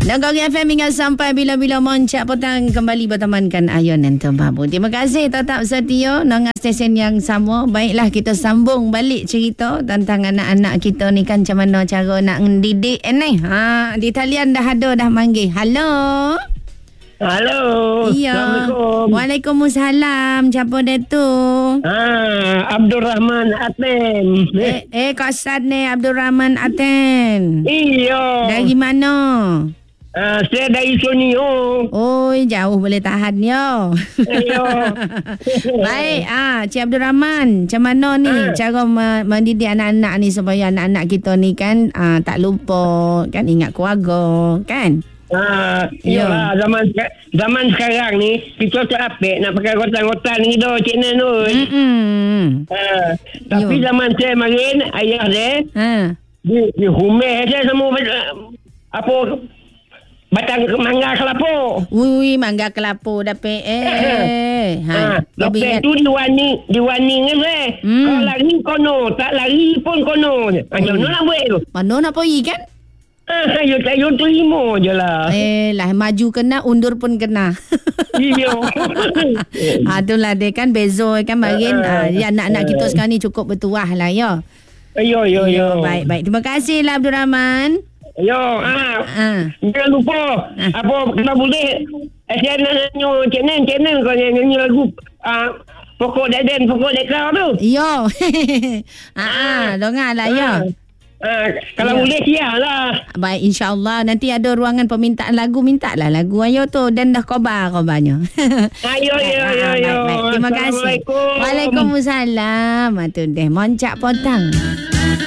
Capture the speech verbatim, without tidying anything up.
Nagari F M hingga sampai bila-bila moncak petang kembali bertemankan Ayon dan Babu. Terima kasih tetap setia dengan stesen yang sama. Baiklah, kita sambung balik cerita tentang anak-anak kita ni kan, macam mana cara nak mendidik ni. Ha, di talian dah ada dah manggil. Halo. Halo. Iya. Assalamualaikum. Waalaikumsalam. Siapa dia tu? Ah, Abdul Rahman Aten. Eh, eh Kak Sad ni Abdul Rahman Aten. Iya. Dari mana? Ah, saya dari Sunio. Oi, jauh boleh tahan yo. Iya. Baik, ah, Cik Abdul Rahman, macam mana ni Ah. cara mendidik anak-anak ni supaya anak-anak kita ni kan ah, tak lupa, kan ingat keluarga, kan? Ah, iyalah zaman zaman sekarang ni kita tak apik nak pakai rotan-rotan ni dah Cik Nan tu. Hmm. Ah, tapi Yo. zaman saya marin ayah dia Ha. di di humeh saya sama uh, apa batang mangga kelapa. Ui, mangga kelapa dapat eh. Ha, Ha, lepas lebih tu diwani diwani kan eh. Hmm. Kalau lari kono, tak lari pun kono. Macam mana nak buat tu? mana nak pergi kan? Ah, you tak you terima je lah. Eh, lah maju kena, undur pun kena. Iya. Ah, itulah dia kan bezo kan marin. Ah, ya, anak-anak kita sekarang ni cukup bertuah lah ya. Yo yo yo. Baik, baik. Terima kasih lah Abdul Rahman. Yo, ah. Ah. Jangan lupa apa kena boleh saya nak nyanyi channel channel kau nyanyi lagu ah pokok deden pokok dekau tu. Yo. ah, ah, dengar lah ya. Ah, kalau Ya. boleh siarlah. Baik, insya-Allah nanti ada ruangan permintaan lagu, mintalah lagu ayo tu dan dah khabar khabarnya. Ayo yo yo yo. Baik, baik. Terima kasih. Assalamualaikum. Waalaikumsalam. Tu deh moncak potang.